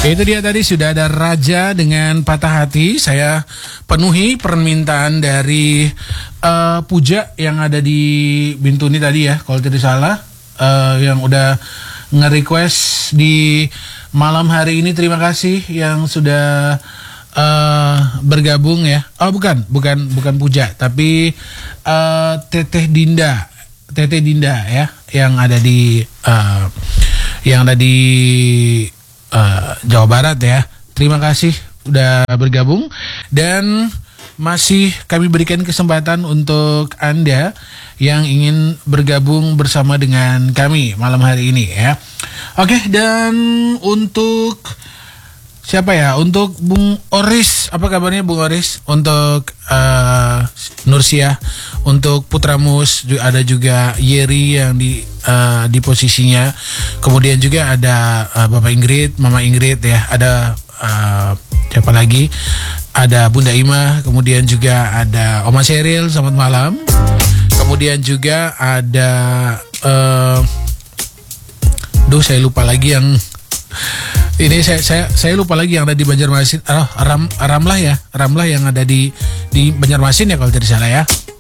Itu dia tadi sudah ada Raja dengan Patah Hati. Saya penuhi permintaan dari Puja yang ada di Bintuni tadi ya, kalau tidak salah, yang udah nge-request di malam hari ini. Terima kasih yang sudah bergabung ya. Oh bukan Puja, tapi Teteh Dinda ya, yang ada di Jawa Barat ya. Terima kasih udah bergabung, dan masih kami berikan kesempatan untuk Anda yang ingin bergabung bersama dengan kami malam hari ini ya. Oke, dan untuk siapa ya? Untuk Bung Oris, apa kabarnya Bung Oris? Untuk Nursia, untuk Putramus, ada juga Yeri yang di posisinya. Kemudian juga ada Bapak Ingrid, Mama Ingrid ya. Ada siapa lagi? Ada Bunda Ima, kemudian juga ada Oma Sheryl, selamat malam. Kemudian juga ada saya lupa lagi yang ini, saya lupa lagi yang ada di Banjarmasin. Ramlah yang ada di Banjarmasin ya kalau tidak salah ya.